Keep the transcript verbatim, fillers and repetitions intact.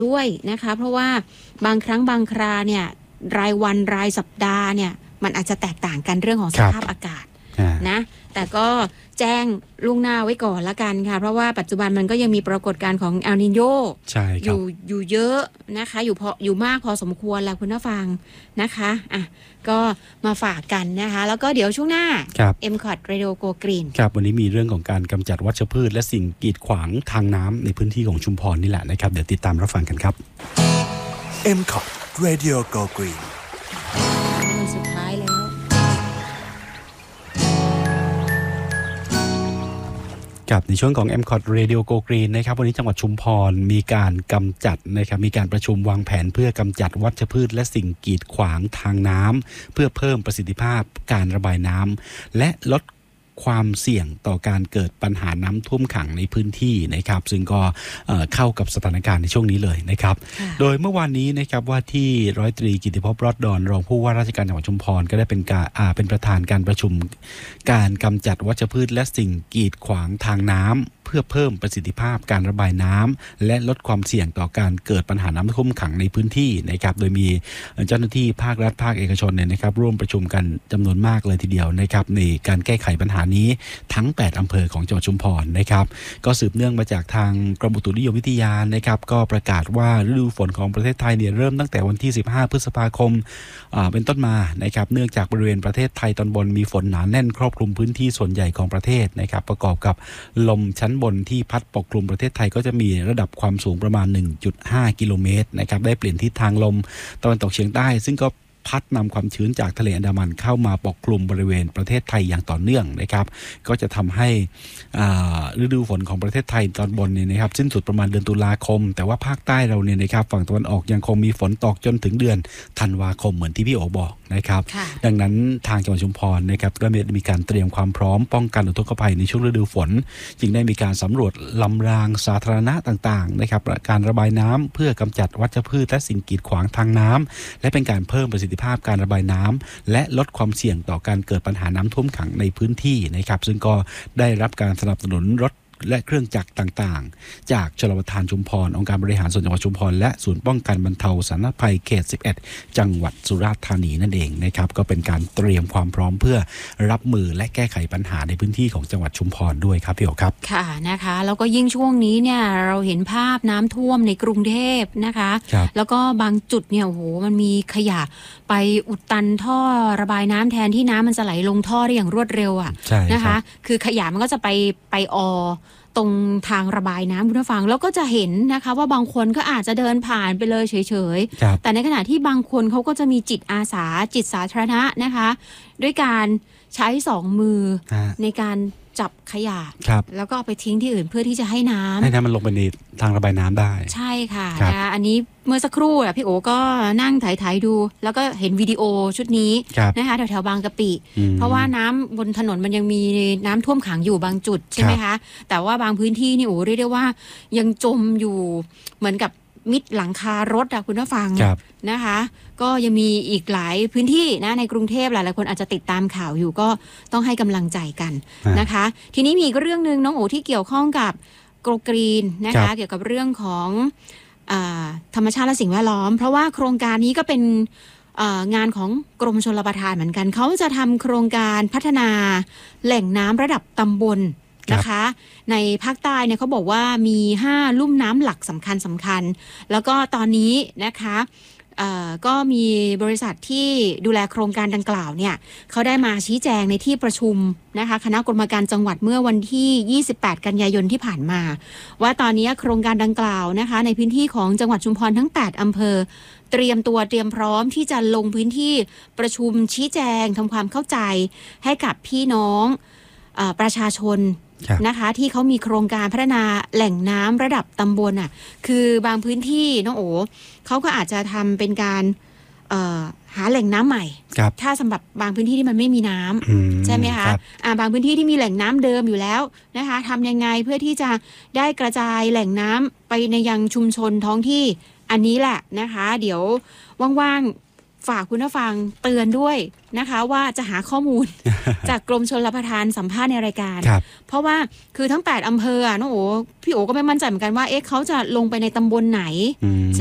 ด้วยนะคะเพราะว่าบางครั้งบางคราเนี่ยรายวันรายสัปดาห์เนี่ยมันอาจจะแตกต่างกันเรื่องของสภาพอากาศนะแต่ก็แจ้งล่วงหน้าไว้ก่อนละกันค่ะเพราะว่าปัจจุบันมันก็ยังมีปรากฏการณ์ของเอลนีโญอยู่อยู่เยอะนะคะอยู่พออยู่มากพอสมควรแล้วคุณผู้ฟังนะคะอ่ะก็มาฝากกันนะคะแล้วก็เดี๋ยวช่วงหน้า เอ็ม ซี โอ ที Radio Go Green ครับวันนี้มีเรื่องของการกำจัดวัชพืชและสิ่งกีดขวางทางน้ำในพื้นที่ของชุมพรนี่แหละนะครับเดี๋ยวติดตามรับฟังกันครับเอ็ม ซี โอ ที Radio Go Green สุดท้ายแล้วกับในช่วงของ เอ็ม ซี โอ ที Radio Go Green นะครับวันนี้จังหวัดชุมพรมีการกำจัดนะครับมีการประชุมวางแผนเพื่อกำจัดวัชพืชและสิ่งกีดขวางทางน้ำเพื่อเพิ่มประสิทธิภาพการระบายน้ำและลดความเสี่ยงต่อการเกิดปัญหาน้ำท่วมขังในพื้นที่นะครับซึ่งก็เข้ากับสถานการณ์ในช่วงนี้เลยนะครับโดยเมื่อวานนี้นะครับว่าที่ร้อยตรีกิติภพรอดดอนรองผู้ว่าราชการจังหวัดชุมพรก็ได้เป็นการเป็นประธานการประชุมการกำจัดวัชพืชและสิ่งกีดขวางทางน้ำเพื่อเพิ่มประสิทธิภาพการระบายน้ำและลดความเสี่ยงต่อการเกิดปัญหาน้ำท่วมขังในพื้นที่นะครับโดยมีเจ้าหน้าที่ภาครัฐภาคเอกชนเนี่ยนะครับร่วมประชุมกันจำนวนมากเลยทีเดียวนะครับในการแก้ไขปัญหานี้ทั้งแปดอำเภอของจังหวัดชุมพรนะครับก็สืบเนื่องมาจากทางกรมอุตุนิยมวิทยานะครับก็ประกาศว่าฤดูฝนของประเทศไทยเนี่ยเริ่มตั้งแต่วันที่สิบห้าพฤษภาคมเป็นต้นมานะครับเนื่องจากบริเวณประเทศไทยตอนบนมีฝนหนาแน่นครอบคลุมพื้นที่ส่วนใหญ่ของประเทศนะครับประกอบกับลมชั้นบนที่พัดปกคลุมประเทศไทยก็จะมีระดับความสูงประมาณ หนึ่งจุดห้า กิโลเมตรนะครับได้เปลี่ยนทิศทางลมตะวันตกเฉียงใต้ซึ่งก็พัดนำความชื้นจากทะเลอันดามันเข้ามาปกคลุมบริเวณประเทศไทยอย่างต่อเนื่องนะครับก็จะทำให้ฤดูฝนของประเทศไทยตอนบนเนี่ยนะครับสิ้นสุดประมาณเดือนตุลาคมแต่ว่าภาคใต้เราเนี่ยนะครับฝั่งตะวันออกยังคงมีฝนตกจนถึงเดือนธันวาคมเหมือนที่พี่โอบอกนะครับดังนั้นทางจังหวัดชุมพรนะครับก็มีการเตรียมความพร้อมป้องกันอุทกภัยในช่วงฤดูฝนจึงได้มีการสำรวจลำรางสาธารณะต่างๆนะครับการระบายน้ำเพื่อกำจัดวัชพืชและสิ่งกีดขวางทางน้ำและเป็นการเพิ่มประสิทธิภาพการระบายน้ำและลดความเสี่ยงต่อการเกิดปัญหาน้ำท่วมขังในพื้นที่นะครับซึ่งก็ได้รับการสนับสนุนรถและเครื่องจักรต่างๆจากชลประทานชุมพรองค์การบริหารส่วนจังหวัดชุมพรและศูนย์ป้องกันบรรเทาสาธารณภัยเขตสิบเอ็ดจังหวัดสุราษฎร์ธานีนั่นเองนะครับก็เป็นการเตรียมความพร้อมเพื่อรับมือและแก้ไขปัญหาในพื้นที่ของจังหวัดชุมพรด้วยครับพี่โอครับค่ะนะคะแล้วก็ยิ่งช่วงนี้เนี่ยเราเห็นภาพน้ำท่วมในกรุงเทพนะคะแล้วก็บางจุดเนี่ยโอ้โหมันมีขยะไปอุดตันท่อระบายน้ำแทนที่น้ำมันจะไหลลงท่อได้อย่างรวดเร็วอ่ะนะคะคือขยะมันก็จะไปไปออตรงทางระบายน้ำคุณผู้ฟังแล้วก็จะเห็นนะคะว่าบางคนก็อาจจะเดินผ่านไปเลยเฉยๆแต่ในขณะที่บางคนเขาก็จะมีจิตอาสาจิตสาธารณะนะคะด้วยการใช้สองมือในการจับขยะแล้วก็เอาไปทิ้งที่อื่นเพื่อที่จะให้น้ำให้น้ำมันลงไปในทางระบายน้ำได้ใช่ค่ะนะอันนี้เมื่อสักครู่พี่โอก็นั่งถ่ายๆดูแล้วก็เห็นวิดีโอชุดนี้นะคะแถวๆบางกะปิเพราะว่าน้ำบนถนนมันยังมีน้ำท่วมขังอยู่บางจุดใช่ไหมคะแต่ว่าบางพื้นที่นี่โอ้เรียกได้ว่ายังจมอยู่เหมือนกับมิดหลังคารถอะคุณผู้ฟังนะคะก็ยังมีอีกหลายพื้นที่นะในกรุงเทพหลายๆคนอาจจะติดตามข่าวอยู่ก็ต้องให้กำลังใจกันนะคะทีนี้มีอีกเรื่องนึงน้องโอที่เกี่ยวข้องกับโกลกรีนนะคะเกี่ยวกับเรื่องของธรรมชาติและสิ่งแวดล้อมเพราะว่าโครงการนี้ก็เป็นงานของกรมชลประทานเหมือนกันเขาจะทำโครงการพัฒนาแหล่งน้ำระดับตำบลนะคะในภาคใต้เนี่ยเขาบอกว่ามีห้าลุ่มน้ำหลักสำคัญสำคัญแล้วก็ตอนนี้นะคะก็มีบริษัทที่ดูแลโครงการดังกล่าวเนี่ยเขาได้มาชี้แจงในที่ประชุมนะคะคณะกรรมการจังหวัดเมื่อวันที่ยี่สิบแปดกันยายนที่ผ่านมาว่าตอนนี้โครงการดังกล่าวนะคะในพื้นที่ของจังหวัดชุมพรทั้งแปดอำเภอเตรียมตัวเตรียมพร้อมที่จะลงพื้นที่ประชุมชี้แจงทำความเข้าใจให้กับพี่น้องประชาชนนะคะที่เขามีโครงการพัฒนาแหล่งน้ำระดับตำบลอ่ะคือบางพื้นที่น้องโอเขาก็อาจจะทำเป็นการหาแหล่งน้ำใหม่ถ้าสำหรับบางพื้นที่ที่มันไม่มีน้ำใช่ไหมคะบางพื้นที่ที่มีแหล่งน้ำเดิมอยู่แล้วนะคะทำยังไงเพื่อที่จะได้กระจายแหล่งน้ำไปในยังชุมชนท้องที่อันนี้แหละนะคะเดี๋ยวว่างๆฝากคุณผู้ฟังเตือนด้วยนะคะว่าจะหาข้อมูล จากกรมชลประทานสัมภาษณ์ในรายการเพราะว่าคือทั้งแปดอำเภอน้องโอพี่โอก็ไม่มั่นใจเหมือนกันว่าเอ๊ะเขาจะลงไปในตำบลไหน